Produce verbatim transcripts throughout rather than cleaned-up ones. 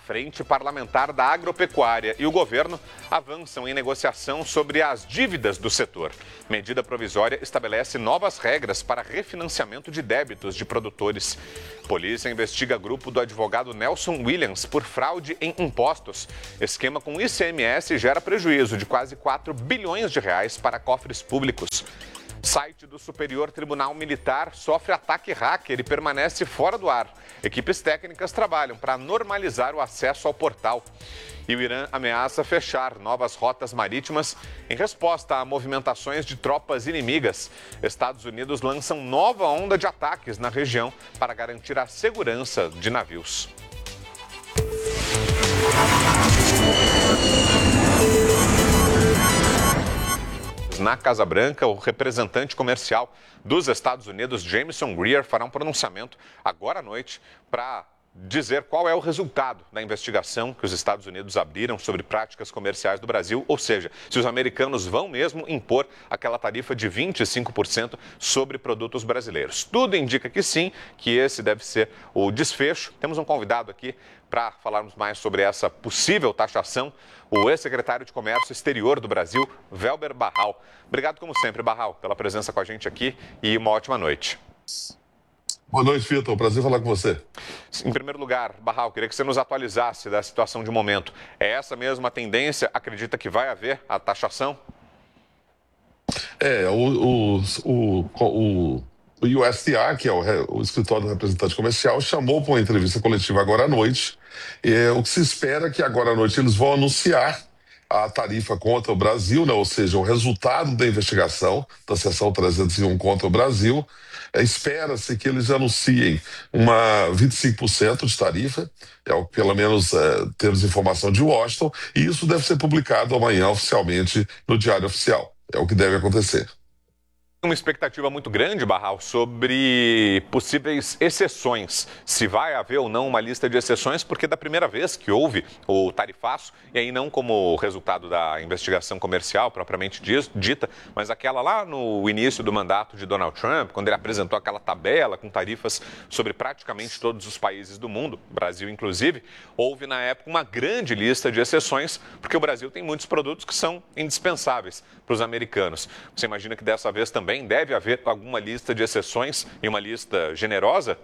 Frente Parlamentar da Agropecuária e o governo avançam em negociação sobre as dívidas do setor. Medida provisória estabelece novas regras para refinanciamento de débitos de produtores. Polícia investiga grupo do advogado Nelson Williams por fraude em impostos. Esquema com I C M S gera prejuízo de quase quatro bilhões de reais para cofres públicos. Site do Superior Tribunal Militar sofre ataque hacker e permanece fora do ar. Equipes técnicas trabalham para normalizar o acesso ao portal. E o Irã ameaça fechar novas rotas marítimas em resposta a movimentações de tropas inimigas. Estados Unidos lançam nova onda de ataques na região para garantir a segurança de navios. Na Casa Branca, o representante comercial dos Estados Unidos, Jameson Greer, fará um pronunciamento agora à noite para dizer qual é o resultado da investigação que os Estados Unidos abriram sobre práticas comerciais do Brasil, ou seja, se os americanos vão mesmo impor aquela tarifa de vinte e cinco por cento sobre produtos brasileiros. Tudo indica que sim, que esse deve ser o desfecho. Temos um convidado aqui para falarmos mais sobre essa possível taxação, o ex-secretário de Comércio Exterior do Brasil, Welber Barral. Obrigado, como sempre, Barral, pela presença com a gente aqui e uma ótima noite. Boa noite, Vitor. Prazer falar com você. Em primeiro lugar, Barral, queria que você nos atualizasse da situação de momento. É essa mesma tendência? Acredita que vai haver a taxação? É, o, o, o, o, o U S T A, que é o, o escritório do representante comercial, chamou para uma entrevista coletiva agora à noite. É, o que se espera é que agora à noite eles vão anunciar a tarifa contra o Brasil, né? Ou seja, o resultado da investigação da seção trezentos e um contra o Brasil. É, espera-se que eles anunciem uma vinte e cinco por cento de tarifa, é o que pelo menos é, temos informação de Washington, e isso deve ser publicado amanhã oficialmente no Diário Oficial. É o que deve acontecer. Uma expectativa muito grande, Barral, sobre possíveis exceções. Se vai haver ou não uma lista de exceções, porque da primeira vez que houve o tarifaço, e aí não como resultado da investigação comercial propriamente dita, mas aquela lá no início do mandato de Donald Trump, quando ele apresentou aquela tabela com tarifas sobre praticamente todos os países do mundo, Brasil inclusive, houve na época uma grande lista de exceções, porque o Brasil tem muitos produtos que são indispensáveis para os americanos. Você imagina que dessa vez também deve haver alguma lista de exceções e uma lista generosa?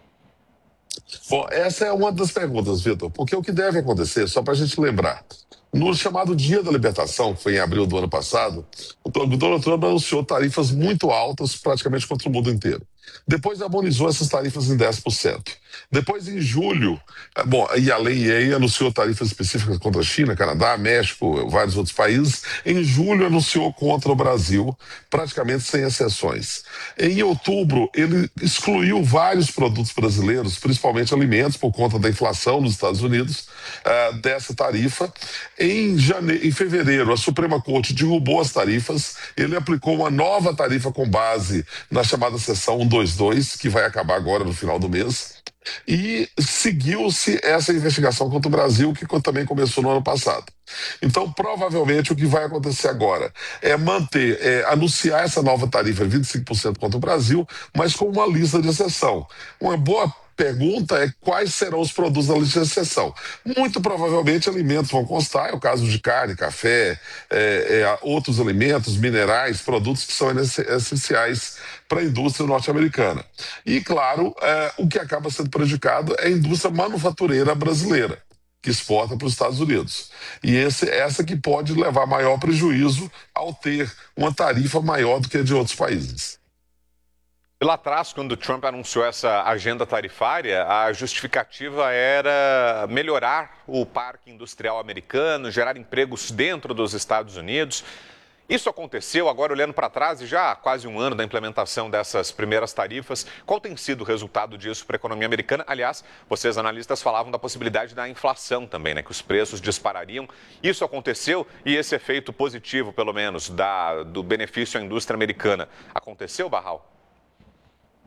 Bom, essa é uma das perguntas, Vitor, porque o que deve acontecer, só para a gente lembrar, no chamado Dia da Libertação, que foi em abril do ano passado, o Donald Trump anunciou tarifas muito altas praticamente contra o mundo inteiro. Depois harmonizou essas tarifas em dez por cento. Depois, em julho, bom, e a Lei E E anunciou tarifas específicas contra a China, Canadá, México, vários outros países. Em julho, anunciou contra o Brasil, praticamente sem exceções. Em outubro, ele excluiu vários produtos brasileiros, principalmente alimentos, por conta da inflação nos Estados Unidos, uh, dessa tarifa. Em, jane... em fevereiro, a Suprema Corte derrubou as tarifas, ele aplicou uma nova tarifa com base na chamada seção cento e vinte e dois, que vai acabar agora no final do mês. E seguiu-se essa investigação contra o Brasil, que também começou no ano passado. Então, provavelmente, o que vai acontecer agora é manter, é, anunciar essa nova tarifa de vinte e cinco por cento contra o Brasil, mas com uma lista de exceção. Uma boa pergunta é quais serão os produtos da lista de exceção. Muito provavelmente alimentos vão constar, é o caso de carne, café, é, é, outros alimentos, minerais, produtos que são essenciais para a indústria norte-americana. E, claro, é, o que acaba sendo prejudicado é a indústria manufatureira brasileira, que exporta para os Estados Unidos. E esse, essa que pode levar maior prejuízo ao ter uma tarifa maior do que a de outros países. Lá atrás, quando o Trump anunciou essa agenda tarifária, a justificativa era melhorar o parque industrial americano, gerar empregos dentro dos Estados Unidos. Isso aconteceu agora olhando para trás e já há quase um ano da implementação dessas primeiras tarifas. Qual tem sido o resultado disso para a economia americana? Aliás, vocês analistas falavam da possibilidade da inflação também, né? Que os preços disparariam. Isso aconteceu e esse efeito positivo, pelo menos, da, do benefício à indústria americana, aconteceu, Barral?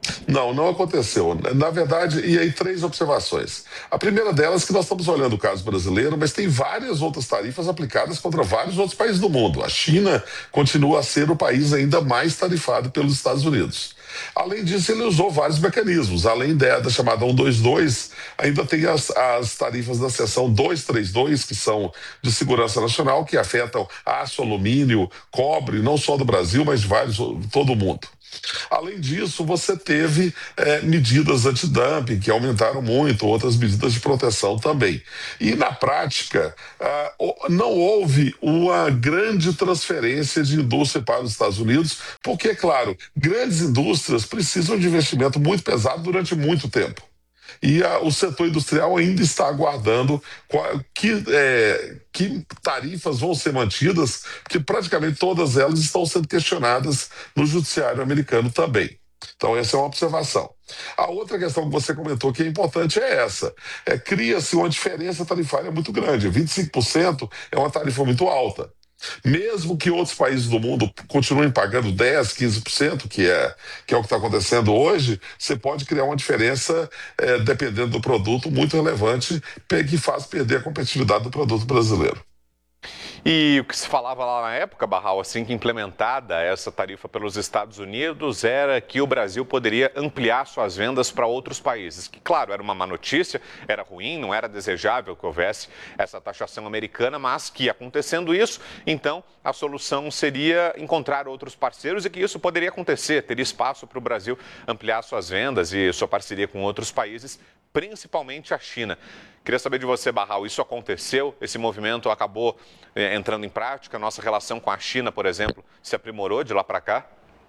Não, não aconteceu. Na verdade, e aí três observações. A primeira delas é que nós estamos olhando o caso brasileiro, mas tem várias outras tarifas aplicadas contra vários outros países do mundo. A China continua a ser o país ainda mais tarifado pelos Estados Unidos. Além disso, ele usou vários mecanismos. Além da, da chamada cento e vinte e dois, ainda tem as, as tarifas da seção duzentos e trinta e dois, que são de segurança nacional, que afetam aço, alumínio, cobre, não só do Brasil, mas de vários, todo o mundo. Além disso, você teve é, medidas antidumping que aumentaram muito, outras medidas de proteção também. E na prática, ah, não houve uma grande transferência de indústria para os Estados Unidos, porque, claro, grandes indústrias precisam de investimento muito pesado durante muito tempo. E a, o setor industrial ainda está aguardando qual, que, é, que tarifas vão ser mantidas, porque praticamente todas elas estão sendo questionadas no judiciário americano também. Então, essa é uma observação. A outra questão que você comentou que é importante é essa. É, cria-se uma diferença tarifária muito grande. vinte e cinco por cento é uma tarifa muito alta. Mesmo que outros países do mundo continuem pagando dez, quinze por cento, que é, que é o que está acontecendo hoje, você pode criar uma diferença, é, dependendo do produto, muito relevante, que faz perder a competitividade do produto brasileiro. E o que se falava lá na época, Barral, assim que implementada essa tarifa pelos Estados Unidos, era que o Brasil poderia ampliar suas vendas para outros países. Que, claro, era uma má notícia, era ruim, não era desejável que houvesse essa taxação americana, mas que acontecendo isso, então a solução seria encontrar outros parceiros e que isso poderia acontecer, teria espaço para o Brasil ampliar suas vendas e sua parceria com outros países, principalmente a China. Queria saber de você, Barral, isso aconteceu? Esse movimento acabou é, entrando em prática? Nossa relação com a China, por exemplo, se aprimorou de lá para cá?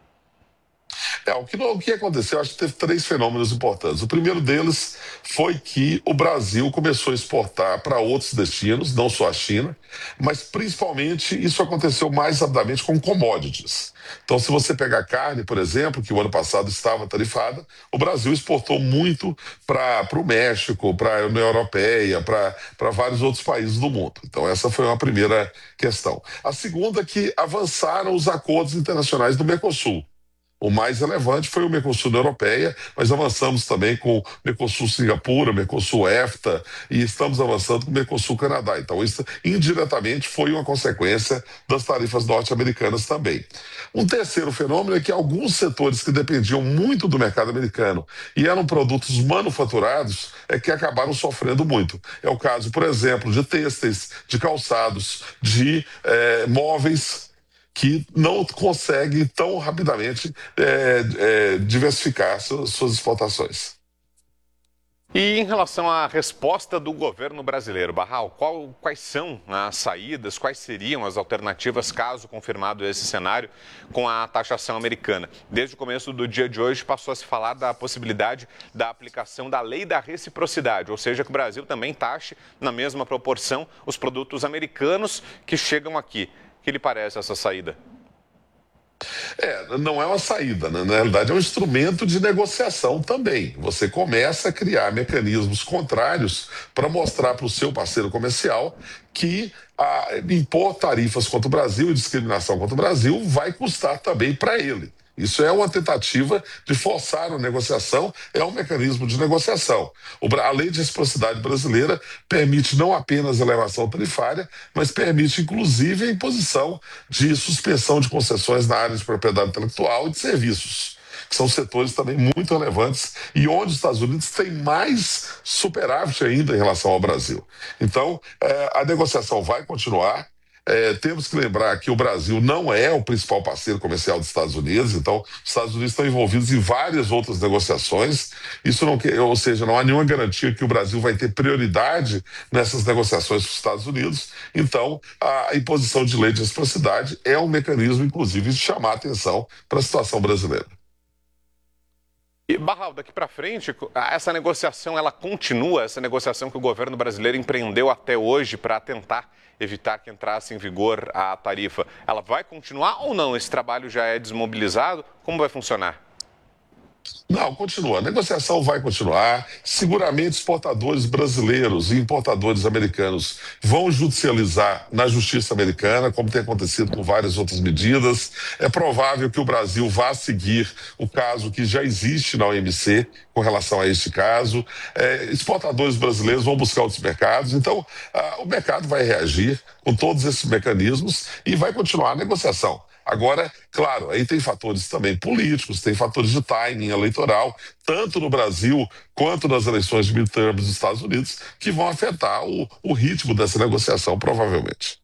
É, o, que, o que aconteceu, acho que teve três fenômenos importantes. O primeiro deles foi que o Brasil começou a exportar para outros destinos, não só a China, mas principalmente isso aconteceu mais rapidamente com commodities. Então, se você pegar carne, por exemplo, que o ano passado estava tarifada, o Brasil exportou muito para o México, para a União Europeia, para vários outros países do mundo. Então, essa foi uma primeira questão. A segunda é que avançaram os acordos internacionais do Mercosul. O mais relevante foi o Mercosul Europeia, mas avançamos também com o Mercosul Singapura, Mercosul EFTA e estamos avançando com o Mercosul Canadá. Então, isso indiretamente foi uma consequência das tarifas norte-americanas também. Um terceiro fenômeno é que alguns setores que dependiam muito do mercado americano e eram produtos manufaturados é que acabaram sofrendo muito. É o caso, por exemplo, de têxteis, de calçados, de eh, móveis, que não consegue tão rapidamente é, é, diversificar suas, suas exportações. E em relação à resposta do governo brasileiro, Barral, qual, quais são as saídas, quais seriam as alternativas caso confirmado esse cenário com a taxação americana? Desde o começo do dia de hoje passou a se falar da possibilidade da aplicação da lei da reciprocidade, ou seja, que o Brasil também taxe na mesma proporção os produtos americanos que chegam aqui. O que lhe parece essa saída? É, não é uma saída, né? Na realidade é um instrumento de negociação também. Você começa a criar mecanismos contrários para mostrar para o seu parceiro comercial que a, impor tarifas contra o Brasil e discriminação contra o Brasil vai custar também para ele. Isso é uma tentativa de forçar a negociação, é um mecanismo de negociação. A lei de reciprocidade brasileira permite não apenas a elevação tarifária, mas permite inclusive a imposição de suspensão de concessões na área de propriedade intelectual e de serviços, que são setores também muito relevantes e onde os Estados Unidos têm mais superávit ainda em relação ao Brasil. Então, a negociação vai continuar. É, temos que lembrar que o Brasil não é o principal parceiro comercial dos Estados Unidos, então os Estados Unidos estão envolvidos em várias outras negociações. Isso não, ou seja, não há nenhuma garantia que o Brasil vai ter prioridade nessas negociações com os Estados Unidos. Então, a imposição de lei de reciprocidade é um mecanismo, inclusive, de chamar a atenção para a situação brasileira. E, Barral, daqui para frente, essa negociação, ela continua, essa negociação que o governo brasileiro empreendeu até hoje para tentar evitar que entrasse em vigor a tarifa, ela vai continuar ou não? Esse trabalho já é desmobilizado? Como vai funcionar? Não, continua. A negociação vai continuar. Seguramente, exportadores brasileiros e importadores americanos vão judicializar na justiça americana, como tem acontecido com várias outras medidas. É provável que o Brasil vá seguir o caso que já existe na O M C com relação a este caso. É, exportadores brasileiros vão buscar outros mercados. Então, ah, o mercado vai reagir com todos esses mecanismos e vai continuar a negociação. Agora, claro, aí tem fatores também políticos, tem fatores de timing eleitoral, tanto no Brasil quanto nas eleições de midterms dos Estados Unidos, que vão afetar o, o ritmo dessa negociação, provavelmente.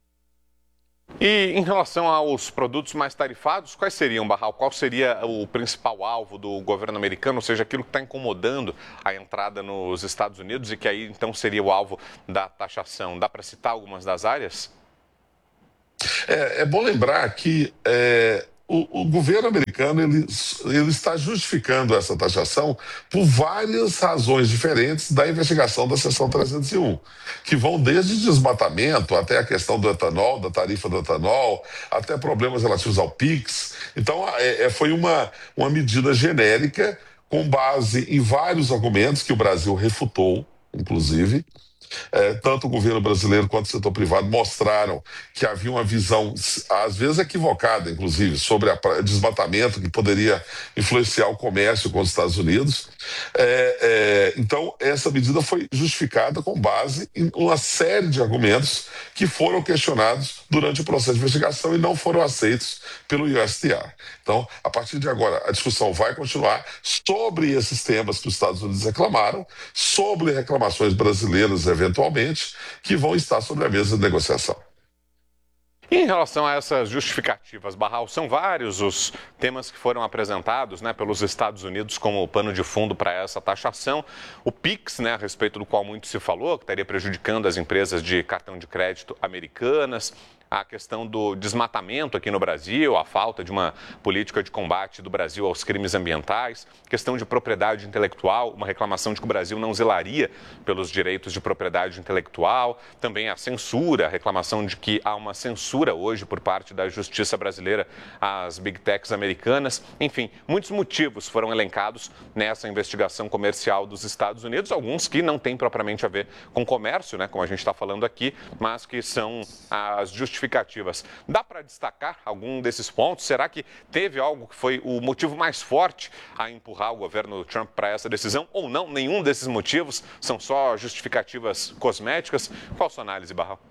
E em relação aos produtos mais tarifados, quais seriam, Barral? Qual seria o principal alvo do governo americano, ou seja, aquilo que está incomodando a entrada nos Estados Unidos e que aí então seria o alvo da taxação? Dá para citar algumas das áreas? É, é bom lembrar que é, o, o governo americano ele, ele está justificando essa taxação por várias razões diferentes da investigação da seção trezentos e um, que vão desde desmatamento até a questão do etanol, da tarifa do etanol, até problemas relativos ao PIX. Então, é, é, foi uma, uma medida genérica com base em vários argumentos que o Brasil refutou, inclusive. É, tanto o governo brasileiro quanto o setor privado mostraram que havia uma visão, às vezes equivocada, inclusive, sobre o desmatamento que poderia influenciar o comércio com os Estados Unidos. É, é, então, essa medida foi justificada com base em uma série de argumentos que foram questionados durante o processo de investigação e não foram aceitos pelo U S T R. Então, a partir de agora, a discussão vai continuar sobre esses temas que os Estados Unidos reclamaram, sobre reclamações brasileiras, eventualmente, que vão estar sobre a mesa de negociação. E em relação a essas justificativas, Barral, são vários os temas que foram apresentados, né, pelos Estados Unidos como pano de fundo para essa taxação. O PIX, né, a respeito do qual muito se falou, que estaria prejudicando as empresas de cartão de crédito americanas. A questão do desmatamento aqui no Brasil, a falta de uma política de combate do Brasil aos crimes ambientais, questão de propriedade intelectual, uma reclamação de que o Brasil não zelaria pelos direitos de propriedade intelectual, também a censura, a reclamação de que há uma censura hoje por parte da justiça brasileira às big techs americanas. Enfim, muitos motivos foram elencados nessa investigação comercial dos Estados Unidos, alguns que não têm propriamente a ver com comércio, né, como a gente está falando aqui, mas que são as justificativas justificativas. Dá para destacar algum desses pontos? Será que teve algo que foi o motivo mais forte a empurrar o governo Trump para essa decisão? Ou não? Nenhum desses motivos são só justificativas cosméticas? Qual a sua análise, Barral?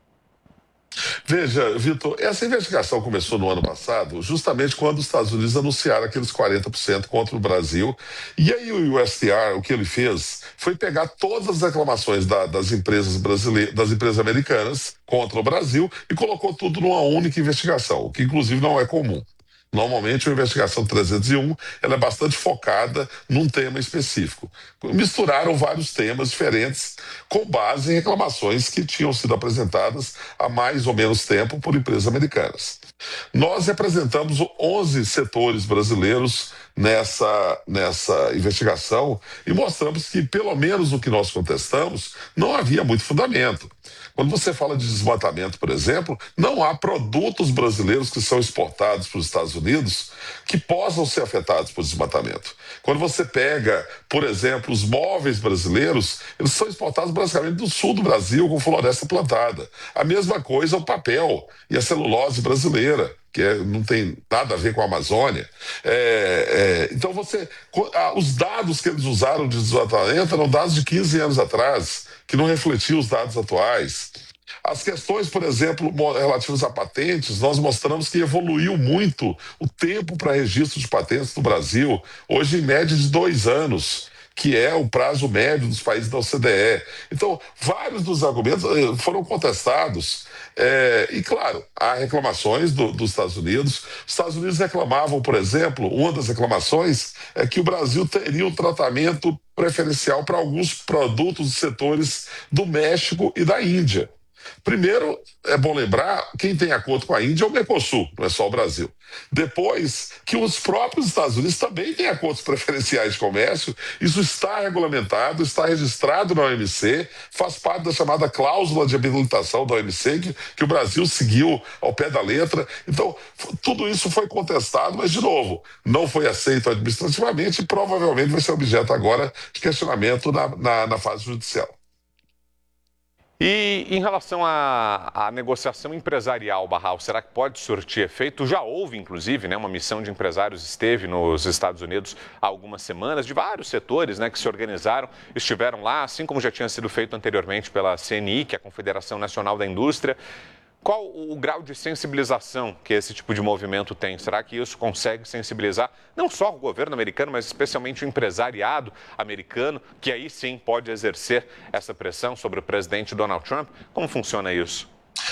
Veja, Vitor, essa investigação começou no ano passado, justamente quando os Estados Unidos anunciaram aqueles quarenta por cento contra o Brasil. E aí o U S T R, o que ele fez, foi pegar todas as reclamações da, das empresas brasileiras, das empresas americanas contra o Brasil e colocou tudo numa única investigação, o que inclusive não é comum. Normalmente, a investigação trezentos e um ela é bastante focada num tema específico. Misturaram vários temas diferentes com base em reclamações que tinham sido apresentadas há mais ou menos tempo por empresas americanas. Nós representamos onze setores brasileiros nessa, nessa investigação e mostramos que, pelo menos no que nós contestamos, não havia muito fundamento. Quando você fala de desmatamento, por exemplo, não há produtos brasileiros que são exportados para os Estados Unidos que possam ser afetados por desmatamento. Quando você pega, por exemplo, os móveis brasileiros, eles são exportados basicamente do sul do Brasil com floresta plantada. A mesma coisa o papel e a celulose brasileira, que é, não tem nada a ver com a Amazônia. É, é, então, você, os dados que eles usaram de desmatamento eram dados de quinze anos atrás, que não refletiam os dados atuais. As questões, por exemplo, relativas a patentes, nós mostramos que evoluiu muito o tempo para registro de patentes no Brasil, hoje em média de dois anos, que é o prazo médio dos países da O C D E. Então, vários dos argumentos foram contestados. É, e, claro, há reclamações do, dos Estados Unidos. Os Estados Unidos reclamavam, por exemplo, uma das reclamações é que o Brasil teria um tratamento preferencial para alguns produtos dos setores do México e da Índia. Primeiro, é bom lembrar, quem tem acordo com a Índia é o Mercosul, não é só o Brasil. Depois, que os próprios Estados Unidos também têm acordos preferenciais de comércio, isso está regulamentado, está registrado na O M C, faz parte da chamada cláusula de habilitação da O M C, que, que o Brasil seguiu ao pé da letra. Então, tudo isso foi contestado, mas, de novo, não foi aceito administrativamente e provavelmente vai ser objeto agora de questionamento na, na, na fase judicial. E em relação à, à negociação empresarial, Barral, será que pode surtir efeito? Já houve, inclusive, né, uma missão de empresários esteve nos Estados Unidos há algumas semanas, de vários setores, né, que se organizaram, estiveram lá, assim como já tinha sido feito anteriormente pela C N I, que é a Confederação Nacional da Indústria. Qual o grau de sensibilização que esse tipo de movimento tem? Será que isso consegue sensibilizar não só o governo americano, mas especialmente o empresariado americano, que aí sim pode exercer essa pressão sobre o presidente Donald Trump? Como funciona isso?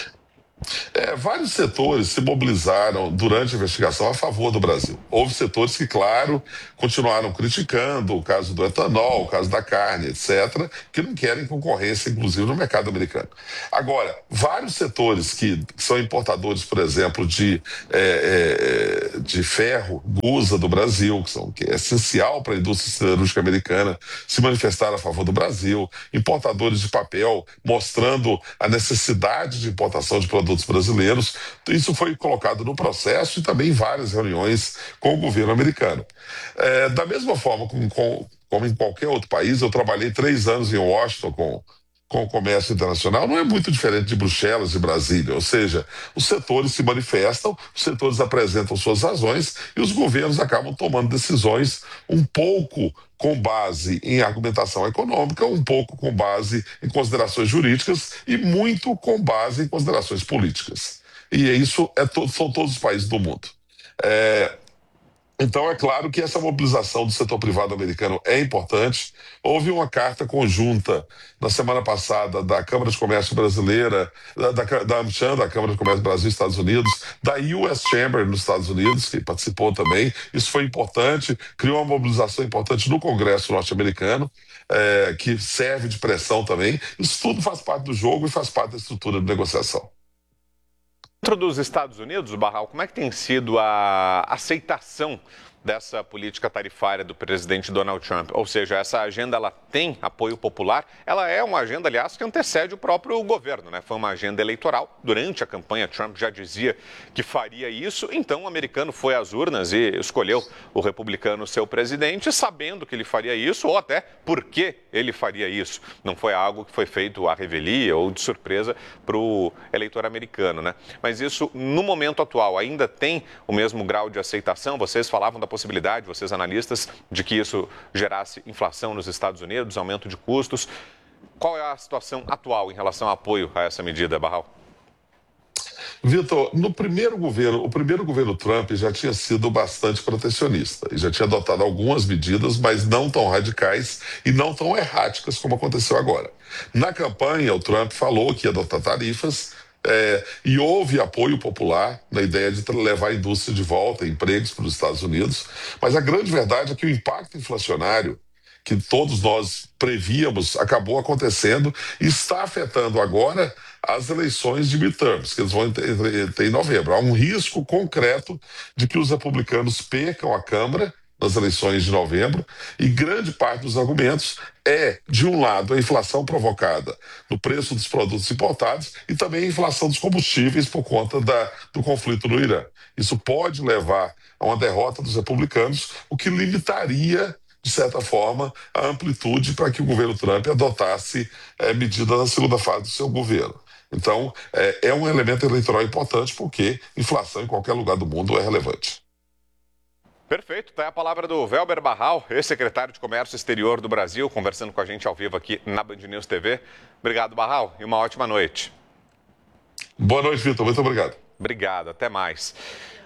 É, vários setores se mobilizaram durante a investigação a favor do Brasil. Houve setores que, claro, continuaram criticando o caso do etanol, o caso da carne, etcétera, que não querem concorrência, inclusive, no mercado americano. Agora, vários setores que são importadores, por exemplo, de, é, é, de ferro, Gusa do Brasil, que, são, que é essencial para a indústria siderúrgica americana, se manifestaram a favor do Brasil, importadores de papel, mostrando a necessidade de importação de produtos brasileiros. Isso foi colocado no processo e também em várias reuniões com o governo americano. É, da mesma forma como, com, como em qualquer outro país, eu trabalhei três anos em Washington com, com o comércio internacional, não é muito diferente de Bruxelas e Brasília, ou seja, os setores se manifestam, os setores apresentam suas razões e os governos acabam tomando decisões um pouco com base em argumentação econômica, um pouco com base em considerações jurídicas e muito com base em considerações políticas. E isso é to- são todos os países do mundo. É, então, é claro que essa mobilização do setor privado americano é importante. Houve uma carta conjunta na semana passada da Câmara de Comércio Brasileira, da, da, da AmCham, da Câmara de Comércio Brasil e Estados Unidos, da U S Chamber nos Estados Unidos, que participou também. Isso foi importante, criou uma mobilização importante no Congresso norte-americano, é, que serve de pressão também. Isso tudo faz parte do jogo e faz parte da estrutura de negociação. Dentro dos Estados Unidos, Barral, como é que tem sido a aceitação dessa política tarifária do presidente Donald Trump? Ou seja, essa agenda ela tem apoio popular, ela é uma agenda, aliás, que antecede o próprio governo, né? Foi uma agenda eleitoral. Durante a campanha, Trump já dizia que faria isso, então o americano foi às urnas e escolheu o republicano seu presidente, sabendo que ele faria isso, ou até por que ele faria isso. Não foi algo que foi feito à revelia ou de surpresa para o eleitor americano, né? Mas isso, no momento atual, ainda tem o mesmo grau de aceitação? Vocês falavam da possibilidade, vocês analistas, de que isso gerasse inflação nos Estados Unidos, aumento de custos. Qual é a situação atual em relação ao apoio a essa medida, Barral? Vitor, no primeiro governo, o primeiro governo Trump já tinha sido bastante protecionista e já tinha adotado algumas medidas, mas não tão radicais e não tão erráticas como aconteceu agora. Na campanha, o Trump falou que ia adotar tarifas, é, e houve apoio popular na ideia de levar a indústria de volta, empregos para os Estados Unidos, mas a grande verdade é que o impacto inflacionário que todos nós prevíamos acabou acontecendo e está afetando agora as eleições de midterms, que eles vão ter, ter em novembro. Há um risco concreto de que os republicanos percam a Câmara nas eleições de novembro, e grande parte dos argumentos é, de um lado, a inflação provocada no preço dos produtos importados e também a inflação dos combustíveis por conta da, do conflito no Irã. Isso pode levar a uma derrota dos republicanos, o que limitaria, de certa forma, a amplitude para que o governo Trump adotasse é, medidas na segunda fase do seu governo. Então, é, é um elemento eleitoral importante porque inflação em qualquer lugar do mundo é relevante. Perfeito, tá aí a palavra do Welber Barral, ex-secretário de Comércio Exterior do Brasil, conversando com a gente ao vivo aqui na Band News T V. Obrigado, Barral, e uma ótima noite. Boa noite, Vitor. Muito obrigado. Obrigado, até mais.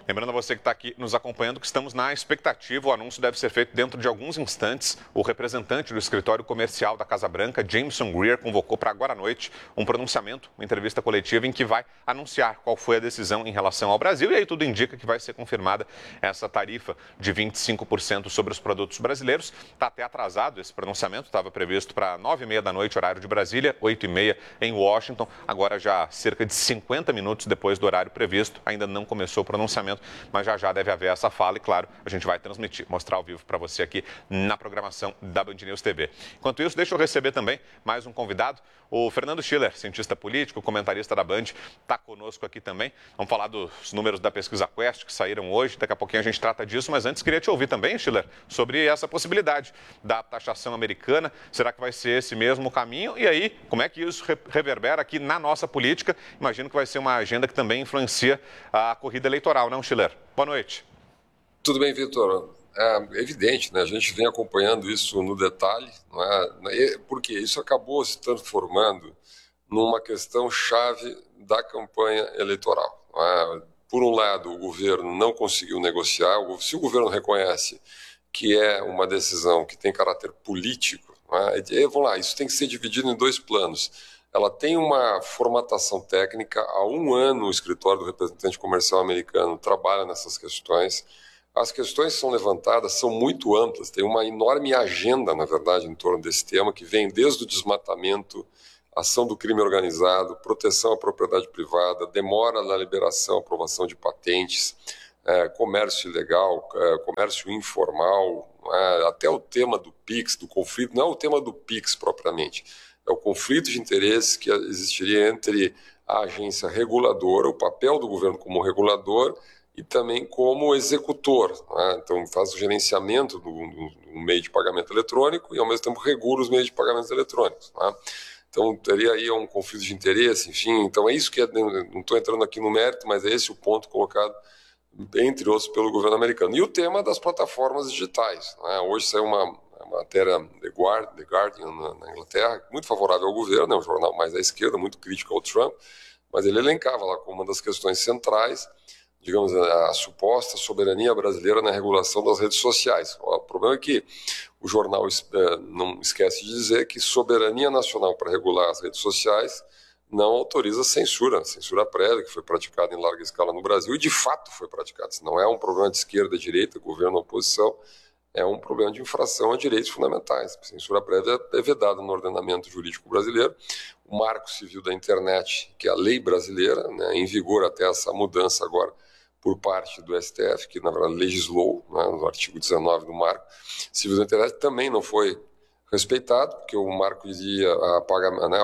Lembrando a você que está aqui nos acompanhando que estamos na expectativa, o anúncio deve ser feito dentro de alguns instantes. O representante do escritório comercial da Casa Branca, Jameson Greer, convocou para agora à noite um pronunciamento, uma entrevista coletiva em que vai anunciar qual foi a decisão em relação ao Brasil. E aí tudo indica que vai ser confirmada essa tarifa de vinte e cinco por cento sobre os produtos brasileiros. Está até atrasado esse pronunciamento, estava previsto para nove e meia da noite, horário de Brasília, oito e meia em Washington. Agora já cerca de cinquenta minutos depois do horário previsto, ainda não começou o pronunciamento, mas já já deve haver essa fala e, claro, a gente vai transmitir, mostrar ao vivo para você aqui na programação da Band News T V. Enquanto isso, deixa eu receber também mais um convidado, o Fernando Schiller, cientista político, comentarista da Band, está conosco aqui também. Vamos falar dos números da pesquisa Quest que saíram hoje, daqui a pouquinho a gente trata disso, mas antes queria te ouvir também, Schiller, sobre essa possibilidade da taxação americana. Será que vai ser esse mesmo caminho? E aí, como é que isso reverbera aqui na nossa política? Imagino que vai ser uma agenda que também influencia a corrida eleitoral, não, Schiller? Boa noite. Tudo bem, Vitor. É evidente, né? A gente vem acompanhando isso no detalhe, não é? Porque isso acabou se transformando numa questão chave da campanha eleitoral. Não é? Por um lado, o governo não conseguiu negociar. Se o governo reconhece que é uma decisão que tem caráter político, não é? E, vamos lá, isso tem que ser dividido em dois planos. Ela tem uma formatação técnica. Há um ano o escritório do representante comercial americano trabalha nessas questões. As questões que são levantadas são muito amplas, tem uma enorme agenda, na verdade, em torno desse tema, que vem desde o desmatamento, ação do crime organizado, proteção à propriedade privada, demora na liberação, aprovação de patentes, é, comércio ilegal, é, comércio informal, é, até o tema do Pix, do conflito, não é o tema do Pix propriamente, é o conflito de interesses que existiria entre a agência reguladora, o papel do governo como regulador e também como executor, né? Então faz o gerenciamento do, do, do meio de pagamento eletrônico e ao mesmo tempo regula os meios de pagamentos eletrônicos, né? Então teria aí um conflito de interesse, enfim, então é isso que é, não estou entrando aqui no mérito, mas é esse o ponto colocado, entre outros, pelo governo americano. E o tema das plataformas digitais, né? Hoje saiu uma matéria The Guardian, The Guardian na, na Inglaterra, muito favorável ao governo, é um jornal mais à esquerda, muito crítico ao Trump, mas ele elencava lá como uma das questões centrais, digamos, a, a suposta soberania brasileira na regulação das redes sociais. O problema é que o jornal é, não esquece de dizer que soberania nacional para regular as redes sociais não autoriza censura, censura prévia que foi praticada em larga escala no Brasil e de fato foi praticada. Se não é um problema de esquerda, direita, governo ou oposição, é um problema de infração a direitos fundamentais. A censura prévia é vedada no ordenamento jurídico brasileiro. O Marco Civil da Internet, que é a lei brasileira, né, em vigor até essa mudança agora por parte do S T F, que na verdade legislou, né, no artigo dezenove do Marco Civil da Internet, também não foi respeitado, porque o Marco dizia a, pagamento, né,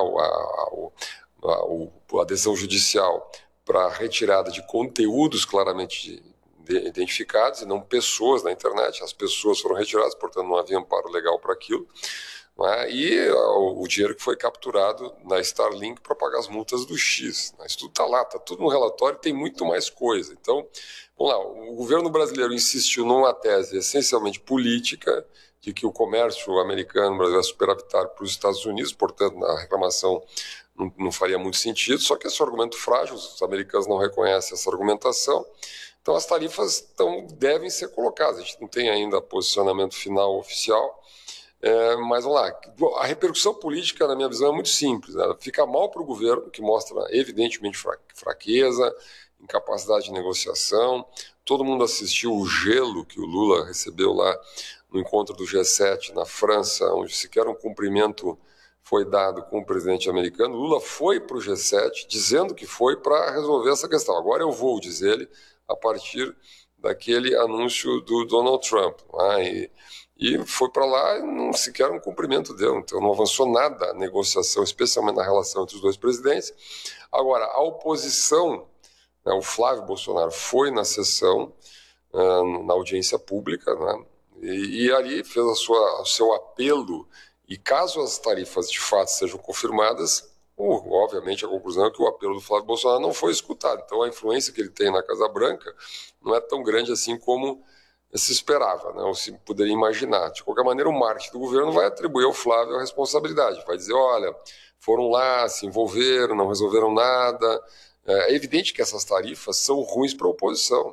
a, a, a, a adesão judicial para retirada de conteúdos claramente identificados e não pessoas na internet. As pessoas foram retiradas, portanto não havia amparo legal para aquilo, né? E o, o dinheiro que foi capturado na Starlink para pagar as multas do X, né? Isso tudo está lá, está tudo no relatório, tem muito mais coisa. Então, vamos lá, o governo brasileiro insistiu numa tese essencialmente política de que o comércio americano brasileiro é superavitário para os Estados Unidos, portanto a reclamação não, não faria muito sentido, só que esse argumento frágil, os americanos não reconhecem essa argumentação. Então as tarifas tão, devem ser colocadas. A gente não tem ainda posicionamento final oficial, é, mas vamos lá. A repercussão política, na minha visão, é muito simples. Né? Fica mal para o governo, que mostra evidentemente fraqueza, incapacidade de negociação. Todo mundo assistiu o gelo que o Lula recebeu lá no encontro do G sete na França, onde sequer um cumprimento foi dado com o presidente americano. Lula foi para o G sete dizendo que foi para resolver essa questão. Agora eu vou, diz ele, a partir daquele anúncio do Donald Trump. Né? E, e foi para lá e não sequer um cumprimento deu. Então não avançou nada a negociação, especialmente na relação entre os dois presidentes. Agora, a oposição, né, o Flávio Bolsonaro foi na sessão, uh, na audiência pública, né, e, e ali fez a sua, o seu apelo, e caso as tarifas de fato sejam confirmadas, Uh, obviamente a conclusão é que o apelo do Flávio Bolsonaro não foi escutado. Então a influência que ele tem na Casa Branca não é tão grande assim como se esperava, né? Ou se poderia imaginar. De qualquer maneira, o marketing do governo vai atribuir ao Flávio a responsabilidade. Vai dizer, olha, foram lá, se envolveram, não resolveram nada. É evidente que essas tarifas são ruins para a oposição, né?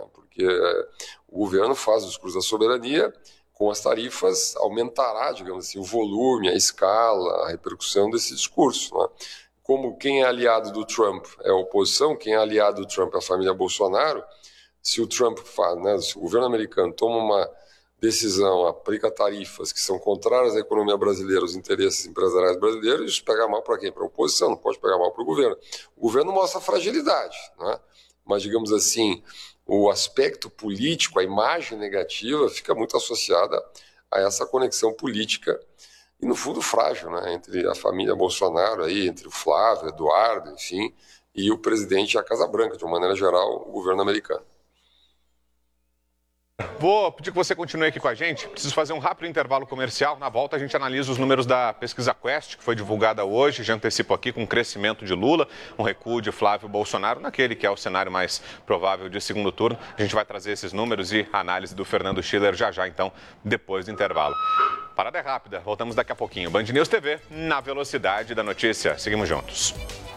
porque é, o governo faz o discurso da soberania, com as tarifas aumentará, digamos assim, o volume, a escala, a repercussão desse discurso. Né? Como quem é aliado do Trump é a oposição, quem é aliado do Trump é a família Bolsonaro, se o Trump faz, né, se o governo americano toma uma decisão, aplica tarifas que são contrárias à economia brasileira, aos interesses empresariais brasileiros, isso pega mal para quem? Para a oposição, não pode pegar mal para o governo. O governo mostra fragilidade, né? Mas, digamos assim, o aspecto político, a imagem negativa, fica muito associada a essa conexão política e, no fundo, frágil, né? Entre a família Bolsonaro, aí, entre o Flávio, Eduardo, enfim, e o presidente e a Casa Branca, de uma maneira geral, o governo americano. Vou pedir que você continue aqui com a gente. Preciso fazer um rápido intervalo comercial. Na volta a gente analisa os números da pesquisa Quest, que foi divulgada hoje. Já antecipo aqui com o crescimento de Lula, um recuo de Flávio Bolsonaro, naquele que é o cenário mais provável de segundo turno. A gente vai trazer esses números e a análise do Fernando Schiller já já, então, depois do intervalo. Parada é rápida, voltamos daqui a pouquinho. Band News T V, na velocidade da notícia. Seguimos juntos.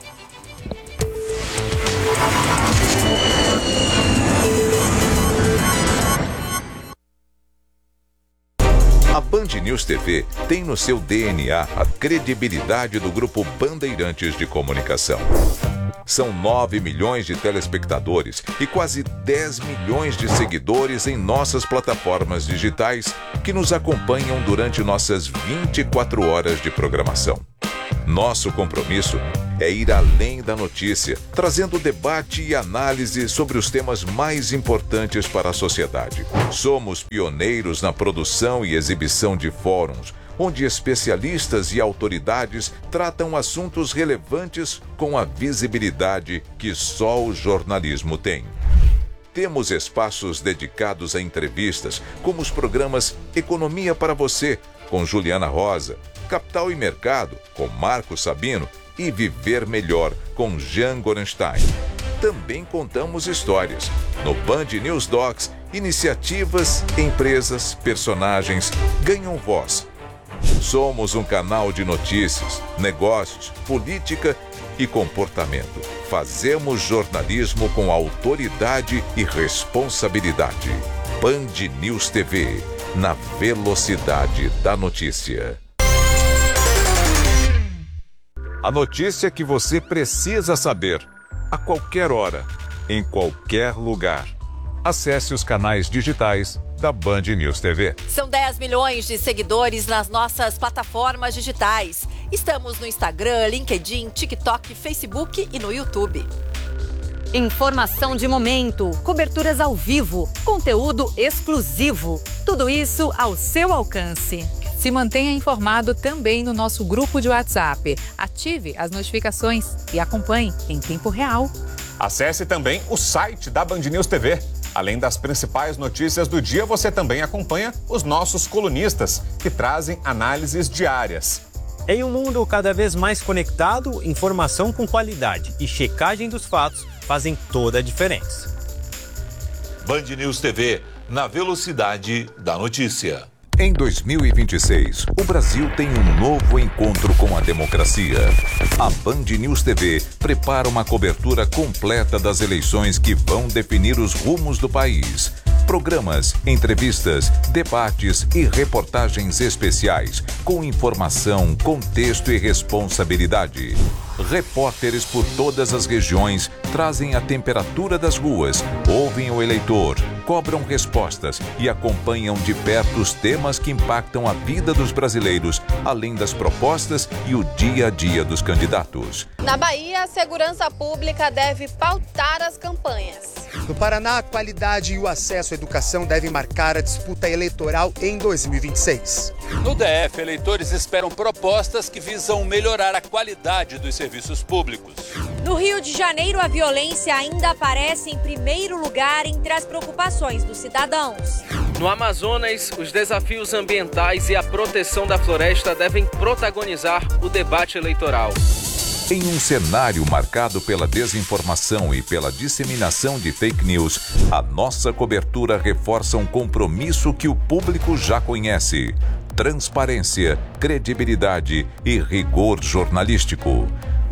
A Band News T V tem no seu D N A a credibilidade do Grupo Bandeirantes de Comunicação. São nove milhões de telespectadores e quase dez milhões de seguidores em nossas plataformas digitais que nos acompanham durante nossas vinte e quatro horas de programação. Nosso compromisso é ir além da notícia, trazendo debate e análise sobre os temas mais importantes para a sociedade. Somos pioneiros na produção e exibição de fóruns, onde especialistas e autoridades tratam assuntos relevantes com a visibilidade que só o jornalismo tem. Temos espaços dedicados a entrevistas, como os programas Economia para Você, com Juliana Rosa, Capital e Mercado, com Marco Sabino, e Viver Melhor, com Jean Gorenstein. Também contamos histórias. No Band News Docs, iniciativas, empresas, personagens ganham voz. Somos um canal de notícias, negócios, política e comportamento. Fazemos jornalismo com autoridade e responsabilidade. Band News T V, na velocidade da notícia. A notícia que você precisa saber, a qualquer hora, em qualquer lugar. Acesse os canais digitais da Band News T V. São dez milhões de seguidores nas nossas plataformas digitais. Estamos no Instagram, LinkedIn, TikTok, Facebook e no YouTube. Informação de momento, coberturas ao vivo, conteúdo exclusivo. Tudo isso ao seu alcance. Se mantenha informado também no nosso grupo de WhatsApp. Ative as notificações e acompanhe em tempo real. Acesse também o site da Band News T V. Além das principais notícias do dia, você também acompanha os nossos colunistas, que trazem análises diárias. Em um mundo cada vez mais conectado, informação com qualidade e checagem dos fatos fazem toda a diferença. Band News T V, na velocidade da notícia. Em dois mil e vinte e seis, o Brasil tem um novo encontro com a democracia. A Band News T V prepara uma cobertura completa das eleições que vão definir os rumos do país. Programas, entrevistas, debates e reportagens especiais com informação, contexto e responsabilidade. Repórteres por todas as regiões trazem a temperatura das ruas, ouvem o eleitor, cobram respostas e acompanham de perto os temas que impactam a vida dos brasileiros, além das propostas e o dia a dia dos candidatos. Na Bahia, a segurança pública deve pautar as campanhas. No Paraná, a qualidade e o acesso à educação devem marcar a disputa eleitoral em dois mil e vinte e seis. No D F, eleitores esperam propostas que visam melhorar a qualidade dos serviços públicos. No Rio de Janeiro, a violência ainda aparece em primeiro lugar entre as preocupações dos cidadãos. No Amazonas, os desafios ambientais e a proteção da floresta devem protagonizar o debate eleitoral. Em um cenário marcado pela desinformação e pela disseminação de fake news, a nossa cobertura reforça um compromisso que o público já conhece: transparência, credibilidade e rigor jornalístico.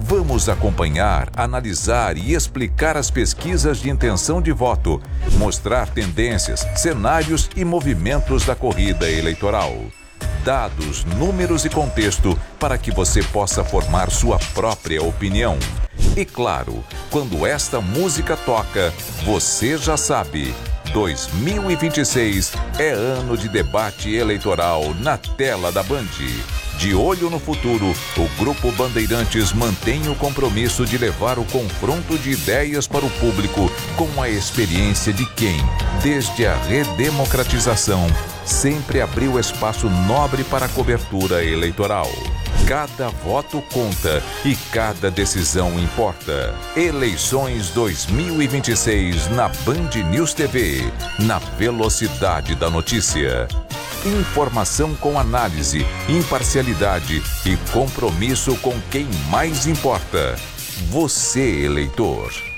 Vamos acompanhar, analisar e explicar as pesquisas de intenção de voto, mostrar tendências, cenários e movimentos da corrida eleitoral. Dados, números e contexto para que você possa formar sua própria opinião. E claro, quando esta música toca, você já sabe, dois mil e vinte e seis é ano de debate eleitoral na tela da Band. De olho no futuro, o Grupo Bandeirantes mantém o compromisso de levar o confronto de ideias para o público com a experiência de quem, desde a redemocratização, sempre abriu espaço nobre para a cobertura eleitoral. Cada voto conta e cada decisão importa. Eleições dois mil e vinte e seis na Band News T V, na velocidade da notícia. Informação com análise, imparcialidade e compromisso com quem mais importa. Você, eleitor.